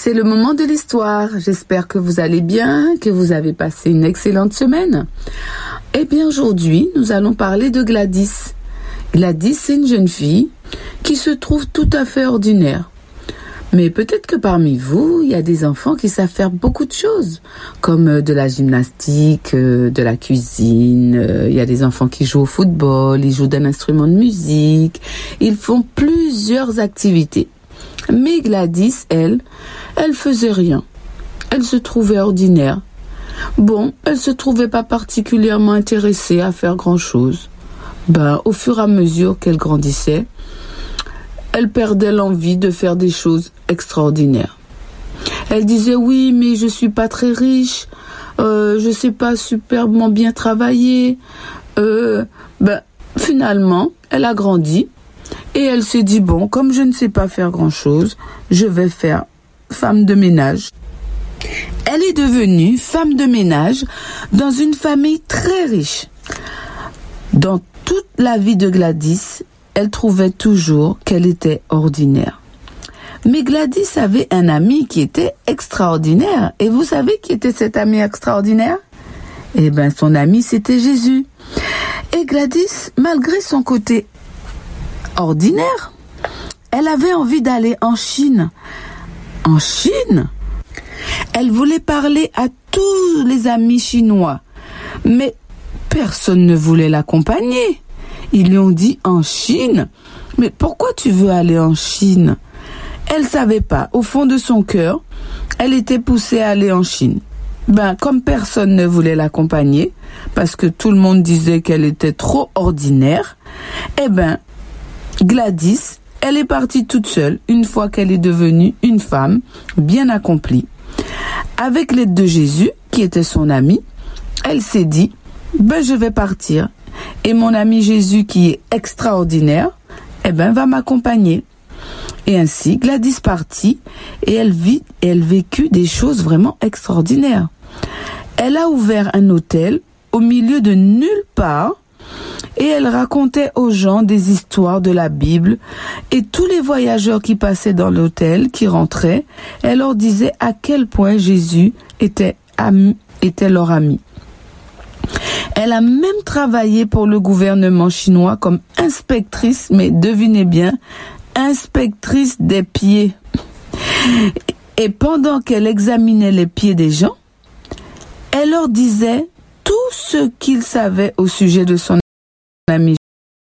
c'est le moment de l'histoire. J'espère que vous allez bien, que vous avez passé une excellente semaine. Eh bien, aujourd'hui, nous allons parler de Gladys. Gladys, c'est une jeune fille qui se trouve tout à fait ordinaire. Mais peut-être que parmi vous, il y a des enfants qui savent faire beaucoup de choses, comme de la gymnastique, de la cuisine. Il y a des enfants qui jouent au football, ils jouent d'un instrument de musique. Ils font plusieurs activités. Mais Gladys, elle faisait rien. Elle se trouvait ordinaire. Bon, elle se trouvait pas particulièrement intéressée à faire grand-chose. Au fur et à mesure qu'elle grandissait, elle perdait l'envie de faire des choses extraordinaires. Elle disait oui, mais je suis pas très riche, je sais pas superbement bien travailler. Finalement, elle a grandi et elle s'est dit bon, comme je ne sais pas faire grand-chose, je vais faire femme de ménage. Elle est devenue femme de ménage dans une famille très riche. Dans toute la vie de Gladys, elle trouvait toujours qu'elle était ordinaire. Mais Gladys avait un ami qui était extraordinaire. Et vous savez qui était cet ami extraordinaire? Son ami, c'était Jésus. Et Gladys, malgré son côté ordinaire, elle avait envie d'aller en Chine. En Chine? Elle voulait parler à tous les amis chinois. Mais personne ne voulait l'accompagner. Ils lui ont dit en Chine. Mais pourquoi tu veux aller en Chine? Elle savait pas. Au fond de son cœur, elle était poussée à aller en Chine. Comme personne ne voulait l'accompagner, parce que tout le monde disait qu'elle était trop ordinaire, Gladys, elle est partie toute seule une fois qu'elle est devenue une femme bien accomplie. Avec l'aide de Jésus, qui était son ami, elle s'est dit, je vais partir. Et mon ami Jésus, qui est extraordinaire, va m'accompagner. Et ainsi, Gladys partit et elle vécut des choses vraiment extraordinaires. Elle a ouvert un hôtel au milieu de nulle part et elle racontait aux gens des histoires de la Bible et tous les voyageurs qui passaient dans l'hôtel, qui rentraient, elle leur disait à quel point Jésus était leur ami. Elle a même travaillé pour le gouvernement chinois comme inspectrice, mais devinez bien, inspectrice des pieds. Et pendant qu'elle examinait les pieds des gens, elle leur disait tout ce qu'ils savaient au sujet de son